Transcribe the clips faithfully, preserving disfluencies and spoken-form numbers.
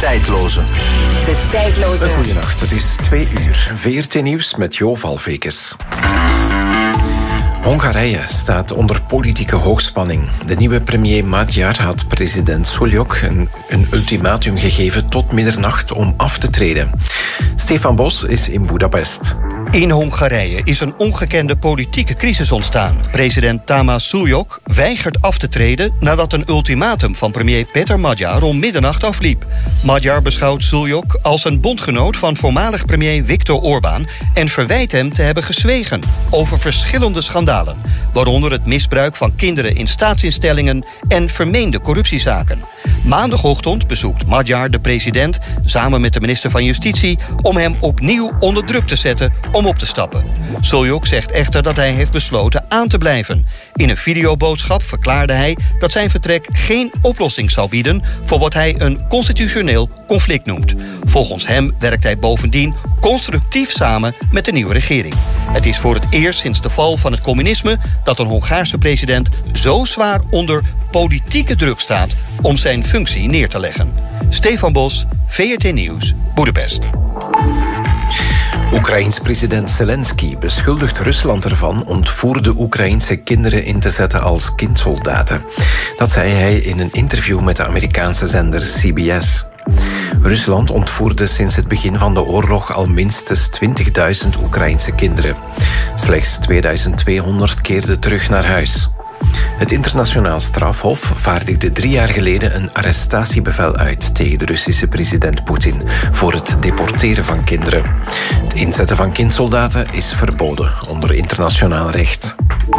tijdloze. De tijdloze. Goedenacht, het is twee uur. V R T Nieuws met Jo Valvekes. Hongarije staat onder politieke hoogspanning. De nieuwe premier Magyar had president Suljók een, een ultimatum gegeven tot middernacht om af te treden. Stefan Bos is in Budapest. In Hongarije is een ongekende politieke crisis ontstaan. President Tamás Suljók weigert af te treden nadat een ultimatum van premier Péter Magyar om middernacht afliep. Magyar beschouwt Suljók als een bondgenoot van voormalig premier Viktor Orbán en verwijt hem te hebben gezwegen over verschillende schandalen, waaronder het misbruik van kinderen in staatsinstellingen en vermeende corruptiezaken. Maandagochtend bezoekt Magyar de president samen met de minister van Justitie om hem opnieuw onder druk te zetten om op te stappen. Suljók zegt echter dat hij heeft besloten aan te blijven. In een videoboodschap verklaarde hij dat zijn vertrek geen oplossing zal bieden voor wat hij een constitutioneel conflict noemt. Volgens hem werkt hij bovendien constructief samen met de nieuwe regering. Het is voor het eerst sinds de val van het communisme dat een Hongaarse president zo zwaar onder politieke druk staat om zijn functie neer te leggen. Stefan Bos, V R T Nieuws, Budapest. Oekraïens president Zelensky beschuldigt Rusland ervan ontvoerde Oekraïense kinderen in te zetten als kindsoldaten. Dat zei hij in een interview met de Amerikaanse zender C B S. Rusland ontvoerde sinds het begin van de oorlog al minstens twintigduizend Oekraïense kinderen. Slechts tweeduizend tweehonderd keerden terug naar huis. Het internationaal strafhof vaardigde drie jaar geleden een arrestatiebevel uit tegen de Russische president Poetin voor het deporteren van kinderen. Het inzetten van kindsoldaten is verboden onder internationaal recht.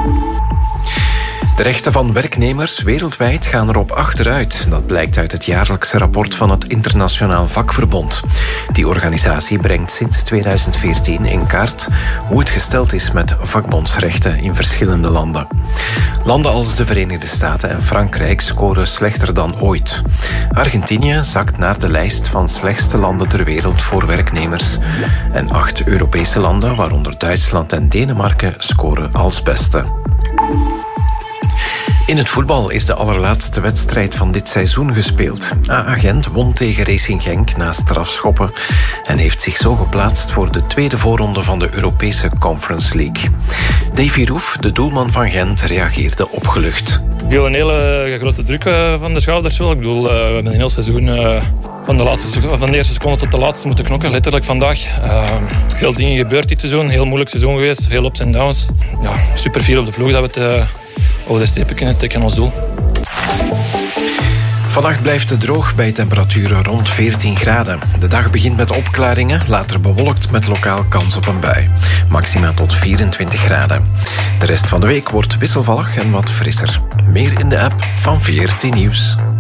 De rechten van werknemers wereldwijd gaan erop achteruit. Dat blijkt uit het jaarlijkse rapport van het Internationaal Vakverbond. Die organisatie brengt sinds tweeduizend veertien in kaart hoe het gesteld is met vakbondsrechten in verschillende landen. Landen als de Verenigde Staten en Frankrijk scoren slechter dan ooit. Argentinië zakt naar de lijst van slechtste landen ter wereld voor werknemers. En acht Europese landen, waaronder Duitsland en Denemarken, scoren als beste. In het voetbal is de allerlaatste wedstrijd van dit seizoen gespeeld. A Gent won tegen Racing Genk na strafschoppen en heeft zich zo geplaatst voor de tweede voorronde van de Europese Conference League. Davy Roef, de doelman van Gent, reageerde opgelucht. Ik viel een hele grote druk van de schouders wel. Ik bedoel, we hebben een heel seizoen van de, laatste, van de eerste seconde tot de laatste moeten knokken, letterlijk vandaag. Uh, veel dingen gebeurd dit seizoen, heel moeilijk seizoen geweest, veel ups en downs. Ja, super fier op de ploeg dat we het uh, over de strepen kunnen tikken ons doel. Vannacht blijft het droog bij temperaturen rond veertien graden. De dag begint met opklaringen, later bewolkt met lokaal kans op een bui. Maxima tot vierentwintig graden. De rest van de week wordt wisselvallig en wat frisser. Meer in de app van V R T Nieuws.